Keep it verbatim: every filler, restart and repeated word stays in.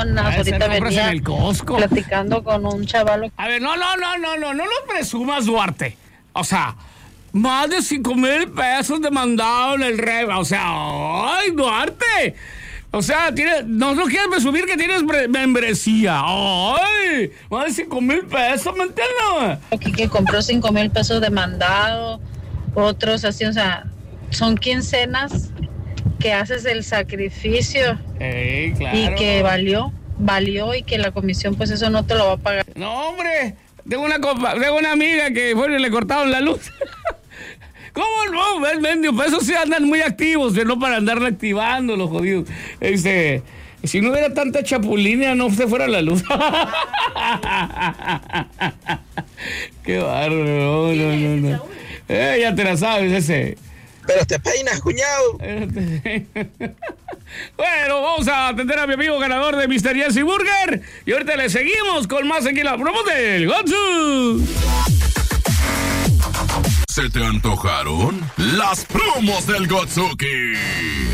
donas. Ahorita venía en el Costco. platicando con un chavalo. A ver, no, no, no, no, no, no lo presumas, Duarte. O sea, más de cinco mil pesos demandado en el R E V. O sea, ¡ay, Duarte! O sea, tiene, no, no quieres presumir que tienes membresía. ¡Ay! Más de cinco mil pesos, ¿me entiendes? Aquí que compró cinco mil pesos demandado. Otros así, o sea, son quincenas que haces el sacrificio. Ey, claro. Y que valió, valió y que la comisión, pues eso no te lo va a pagar. No, hombre, tengo una, compa, tengo una amiga que bueno, le cortaron la luz. ¿Cómo no? ¿Ves, mendio? Por eso sí andan muy activos, no para andarle activando los jodidos. Dice, si no hubiera tanta chapulina, no se fuera la luz. Qué bárbaro, no, no, no. no. Eh, ya te la sabes, ese. Pero te peinas, cuñado. Bueno, vamos a atender a mi amigo ganador de mister Jesse Burger. Y ahorita le seguimos con más aquí en la promo del Gonzu. ¿Se te antojaron las promos del Gotsuki?